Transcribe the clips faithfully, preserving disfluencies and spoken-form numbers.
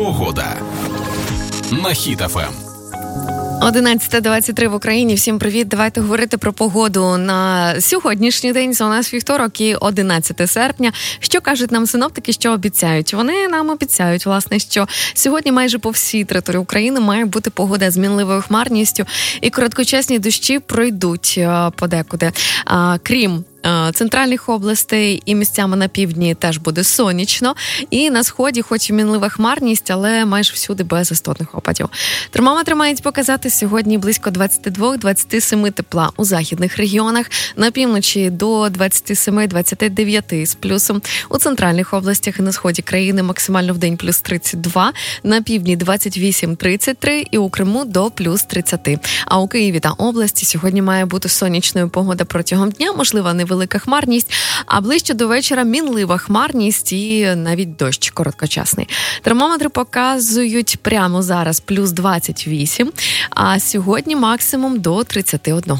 Погода на Хіт еф ем. одинадцята двадцять три в Україні. Всім привіт. Давайте говорити про погоду на сьогоднішній день. Це у нас вівторок і одинадцяте серпня. Що кажуть нам синоптики, що обіцяють? Вони нам обіцяють, власне, що сьогодні майже по всій території України має бути погода з мінливою хмарністю і короткочасні дощі пройдуть подекуди. Крім центральних областей і місцями на півдні теж буде сонячно. І на сході хоч і мінлива хмарність, але майже всюди без істотних опадів. Термометри мають показати сьогодні близько двадцять два - двадцять сім тепла у західних регіонах. На півночі до двадцять сім - двадцять дев'ять з плюсом. У центральних областях і на сході країни максимально в день плюс тридцять два. На півдні двадцять вісім - тридцять три і у Криму до плюс тридцять. А у Києві та області сьогодні має бути сонячною погода протягом дня, можливо, не велика хмарність, а ближче до вечора мінлива хмарність і навіть дощ короткочасний. Термометри показують прямо зараз плюс двадцять вісім, а сьогодні максимум до тридцять один.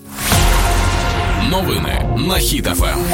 Новини на Хіт еф ем.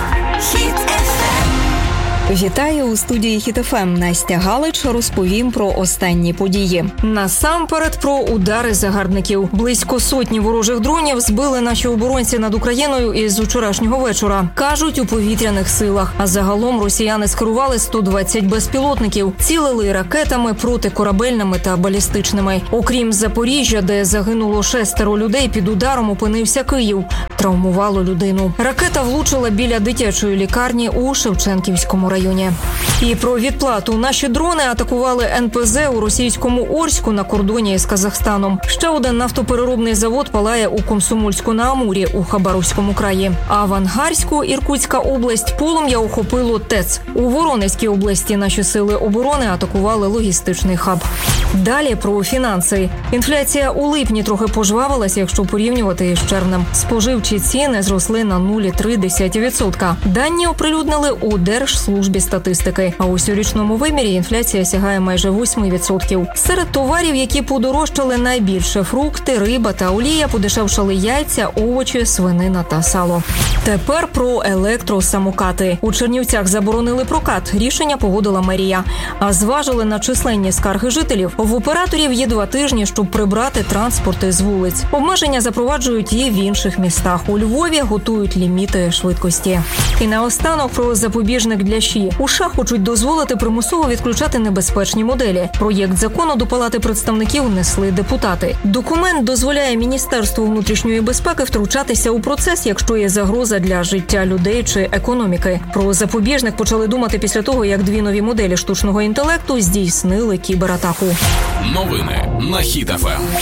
Вітаю у студії Хіт еф ем. Настя Галич, розповім про останні події. Насамперед про удари загарбників. Близько сотні ворожих дронів збили наші оборонці над Україною із вчорашнього вечора. Кажуть, у повітряних силах. А загалом росіяни скерували сто двадцять безпілотників. Цілили ракетами, протикорабельними та балістичними. Окрім Запоріжжя, де загинуло шестеро людей, під ударом опинився Київ. Травмувало людину. Ракета влучила біля дитячої лікарні у Шевченківському районі. І про відплату. Наші дрони атакували ен пе зет у російському Орську на кордоні з Казахстаном. Ще один нафтопереробний завод палає у Комсомольську-на-Амурі у Хабаровському краї. А в Ангарську, Іркутська область, полум'я охопило ТЕЦ. У Воронезькій області наші сили оборони атакували логістичний хаб. Далі про фінанси. Інфляція у липні трохи пожвавилася, якщо порівнювати із червнем. Споживчі ціни зросли на нуль цілих три десятих відсотка. Дані оприлюднили у Держслужбі статистики. А у щорічному вимірі інфляція сягає майже вісім відсотків. Серед товарів, які подорожчали найбільше – фрукти, риба та олія, подешевшали яйця, овочі, свинина та сало. Тепер про електросамокати. У Чернівцях заборонили прокат. Рішення погодила мерія. А зважили на численні скарги жителів. В операторів є два тижні, щоб прибрати транспорти з вулиць. Обмеження запроваджують і в інших містах. У Львові готують ліміти швидкості. І наостанок про запобіжник для ШІ. У США хочуть дозволити примусово відключати небезпечні моделі. Проєкт закону до Палати представників внесли депутати. Документ дозволяє Міністерству внутрішньої безпеки втручатися у процес, якщо є загроза для життя людей чи економіки. Про запобіжник почали думати після того, як дві нові моделі штучного інтелекту здійснили кібератаку. Новини на Хіт еф ем.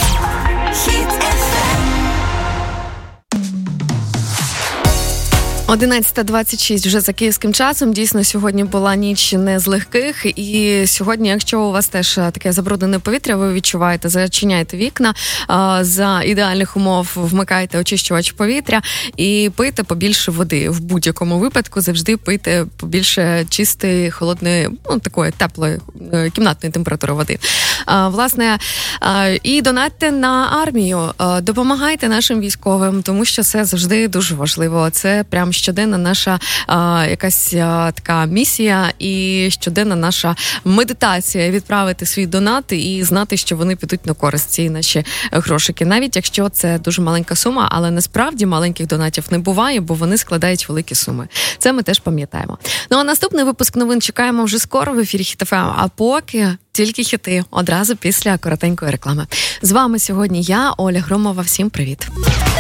одинадцята двадцять шість вже за київським часом. Дійсно, сьогодні була ніч не з легких. І сьогодні, якщо у вас теж таке забруднене повітря, ви відчуваєте, зачиняйте вікна, за ідеальних умов вмикайте очищувач повітря і пийте побільше води. В будь-якому випадку завжди пийте побільше чистої, холодної, ну, такої теплої, кімнатної температури води. Власне, і донатьте на армію. Допомагайте нашим військовим, тому що це завжди дуже важливо. Це прям щоденна наша а, якась а, така місія і щоденна наша медитація відправити свій донат і знати, що вони підуть на користь, ці наші грошики. Навіть якщо це дуже маленька сума, але насправді маленьких донатів не буває, бо вони складають великі суми. Це ми теж пам'ятаємо. Ну а наступний випуск новин чекаємо вже скоро в ефірі Хіт еф ем, а поки тільки хіти одразу після коротенької реклами. З вами сьогодні я, Оля Громова. Всім привіт.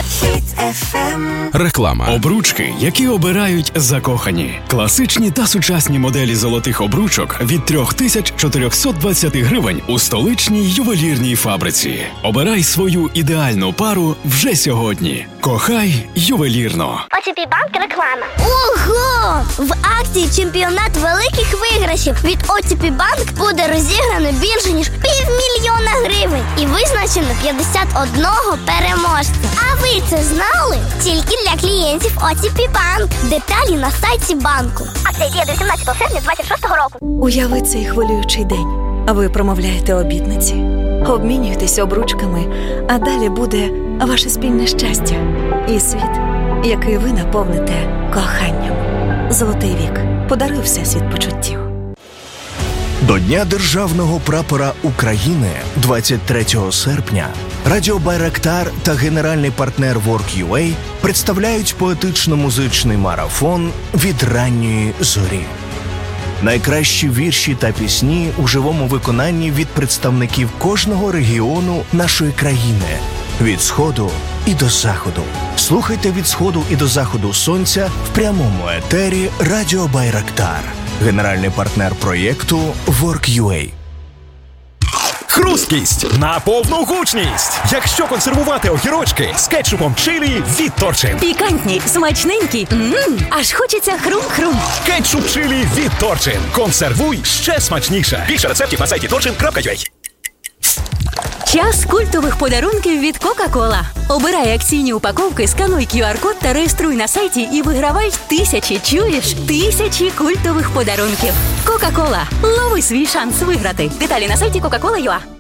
Реклама. Обручки, які обирають закохані. Класичні та сучасні моделі золотих обручок від три тисячі чотириста двадцять гривень у столичній ювелірній фабриці. Обирай свою ідеальну пару вже сьогодні. Кохай ювелірно. о ті пі Банк реклама. Ого! В акції чемпіонат великих виграшів від о ті пі Банк буде розіграно більше, ніж півмільйона гривень. І визначено п'ятдесят одного переможця. А ви це знали? Тільки для клієнтів о ті пі Банк. Деталі на сайті банку. Акція діє до вісімнадцятого серпня двадцять шостого року. Уяви цей хвилюючий день. Ви промовляєте обітниці, обмінюєтесь обручками, а далі буде ваше спільне щастя і світ, який ви наповните коханням. Золотий вік. Подаруй всесвіт почуттів. До Дня Державного прапора України двадцять третього серпня Радіо Байрактар та генеральний партнер Work.ua представляють поетично-музичний марафон «Від ранньої зорі». Найкращі вірші та пісні у живому виконанні від представників кожного регіону нашої країни. Від сходу і до заходу. Слухайте від сходу і до заходу сонця в прямому етері Радіо Байрактар. Генеральний партнер проєкту Work.ua. Хрусткість на повну гучність. Якщо консервувати огірочки з кетчупом чилі від Торчин. Пікантні, смачненькі. Ммм, аж хочеться хрум-хрум. Кетчуп чилі від Торчин. Консервуй ще смачніше. Більше рецептів на сайті торчин крапка ю а. Час культових подарунків від Кока-Кола. Обирай акційні упаковки, скануй ку ар-код та реєструй на сайті і вигравай тисячі, чуєш? Тисячі культових подарунків. Кока-Кола. Лови свій шанс виграти. Деталі на сайті кока кола крапка ю а.